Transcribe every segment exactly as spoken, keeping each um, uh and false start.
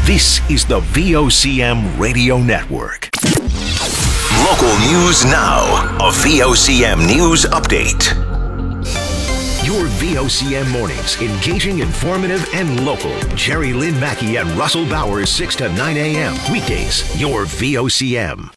This is the V O C M Radio Network. Local news now. A V O C M News Update. Your V O C M mornings, engaging, informative, and local. Jerry Lynn Mackey and Russell Bowers, six to nine a.m. Weekdays, your V O C M.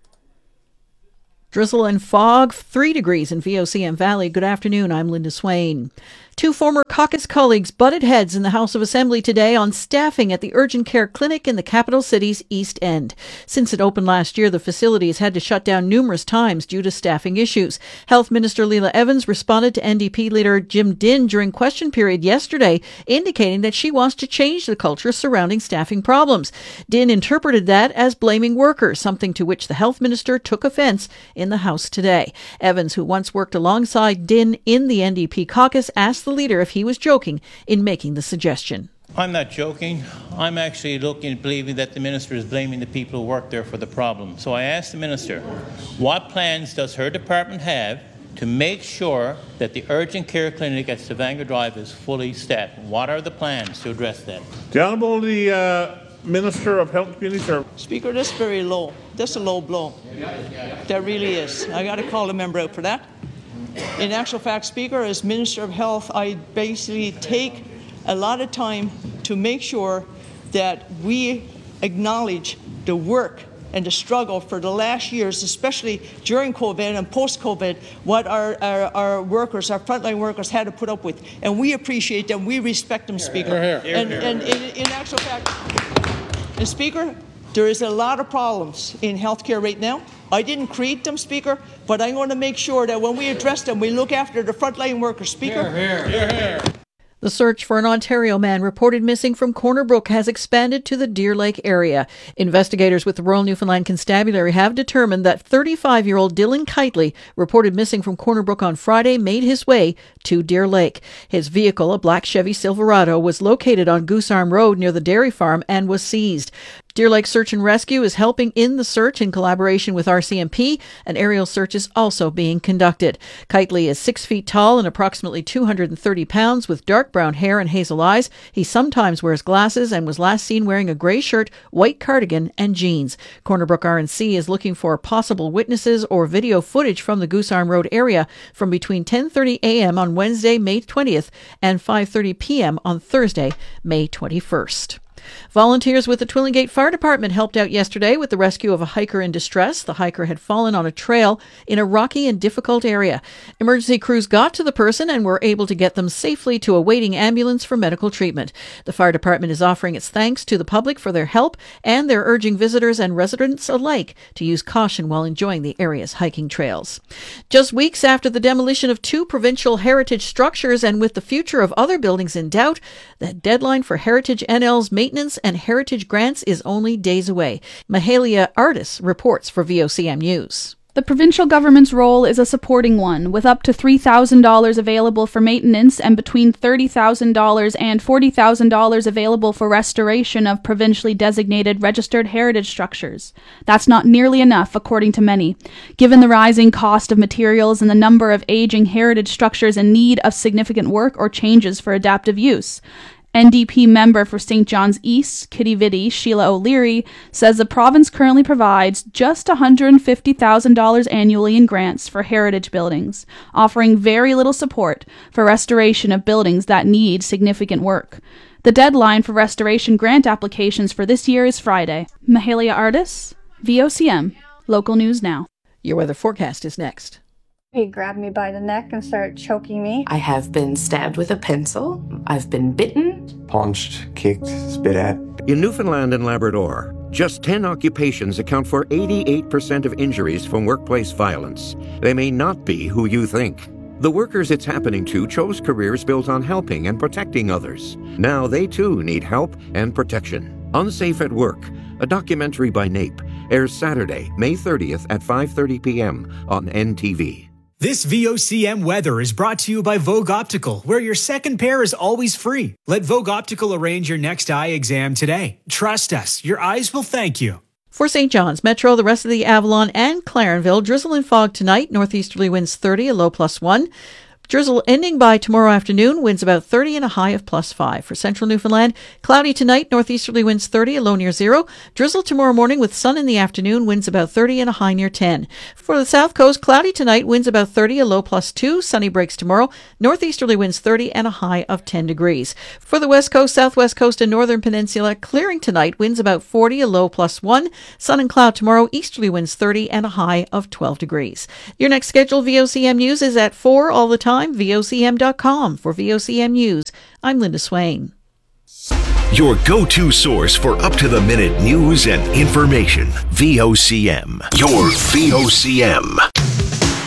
Drizzle and fog, three degrees in V O C M Valley. Good afternoon, I'm Linda Swain. Two former caucus colleagues butted heads in the House of Assembly today on staffing at the urgent care clinic in the capital city's East End. Since it opened last year, the facility has had to shut down numerous times due to staffing issues. Health Minister Leila Evans responded to N D P leader Jim Dinn during question period yesterday, indicating that she wants to change the culture surrounding staffing problems. Dinn interpreted that as blaming workers, something to which the Health Minister took offense in the House today. Evans, who once worked alongside Dinn in the N D P caucus, asked the leader if he was joking in making the suggestion. I'm not joking. I'm actually looking, believing that the minister is blaming the people who work there for the problem. So I asked the minister, what plans does her department have to make sure that the urgent care clinic at Stavanger Drive is fully staffed? What are the plans to address that? The Honourable the uh, Minister of Health and Community Services. Speaker, this is very low. This is a low blow. That really is. I got to call the member out for that. In actual fact, Speaker, as Minister of Health, I basically take a lot of time to make sure that we acknowledge the work and the struggle for the last years, especially during COVID and post-COVID, what our, our, our workers, our frontline workers had to put up with. And we appreciate them. We respect them, Speaker. Here, here. And, and in, in actual fact, and Speaker, there is a lot of problems in healthcare right now. I didn't create them, Speaker, but I'm going to make sure that when we address them, we look after the frontline workers, Speaker. Here, here, here. The search for an Ontario man reported missing from Corner Brook has expanded to the Deer Lake area. Investigators with the Royal Newfoundland Constabulary have determined that thirty-five-year-old Dylan Kitely, reported missing from Corner Brook on Friday, made his way to Deer Lake. His vehicle, a black Chevy Silverado, was located on Goose Arm Road near the dairy farm and was seized. Deer Lake Search and Rescue is helping in the search in collaboration with R C M P. An aerial search is also being conducted. Kitely is six feet tall and approximately two hundred thirty pounds with dark brown hair and hazel eyes. He sometimes wears glasses and was last seen wearing a grey shirt, white cardigan, and jeans. Corner Brook R and C is looking for possible witnesses or video footage from the Goose Arm Road area from between ten thirty a.m. on Wednesday, May twentieth and five thirty p.m. on Thursday, May twenty-first. Volunteers with the Twillingate Fire Department helped out yesterday with the rescue of a hiker in distress. The hiker had fallen on a trail in a rocky and difficult area. Emergency crews got to the person and were able to get them safely to a waiting ambulance for medical treatment. The fire department is offering its thanks to the public for their help, and they're urging visitors and residents alike to use caution while enjoying the area's hiking trails. Just weeks after the demolition of two provincial heritage structures and with the future of other buildings in doubt, the deadline for Heritage N L's maintenance and heritage grants is only days away. Mahalia Artis reports for V O C M News. The provincial government's role is a supporting one, with up to three thousand dollars available for maintenance and between thirty thousand dollars and forty thousand dollars available for restoration of provincially designated registered heritage structures. That's not nearly enough, according to many, given the rising cost of materials and the number of aging heritage structures in need of significant work or changes for adaptive use. N D P member for Saint John's East, Kitty Vitty, Sheila O'Leary, says the province currently provides just one hundred fifty thousand dollars annually in grants for heritage buildings, offering very little support for restoration of buildings that need significant work. The deadline for restoration grant applications for this year is Friday. Mahalia Artis, V O C M, Local News Now. Your weather forecast is next. He grabbed me by the neck and started choking me. I have been stabbed with a pencil. I've been bitten. Punched, kicked, spit at. In Newfoundland and Labrador, just ten occupations account for eighty-eight percent of injuries from workplace violence. They may not be who you think. The workers it's happening to chose careers built on helping and protecting others. Now they too need help and protection. Unsafe at Work, a documentary by NAPE, airs Saturday, May thirtieth at five thirty p.m. on N T V. This V O C M weather is brought to you by Vogue Optical, where your second pair is always free. Let Vogue Optical arrange your next eye exam today. Trust us, your eyes will thank you. For Saint John's Metro, the rest of the Avalon and Clarenville, drizzle and fog tonight, northeasterly winds thirty, a low plus one. Drizzle ending by tomorrow afternoon, winds about thirty and a high of plus five. For central Newfoundland, cloudy tonight, northeasterly winds thirty, a low near zero. Drizzle tomorrow morning with sun in the afternoon, winds about thirty and a high near ten. For the south coast, cloudy tonight, winds about thirty, a low plus two. Sunny breaks tomorrow, northeasterly winds thirty and a high of ten degrees. For the west coast, southwest coast, and northern peninsula, clearing tonight, winds about forty, a low plus one. Sun and cloud tomorrow, easterly winds thirty and a high of twelve degrees. Your next scheduled V O C M news is at four all the time. V O C M dot com. For V O C M News, I'm Linda Swain. Your go-to source for up-to-the-minute news and information. V O C M. Your V O C M.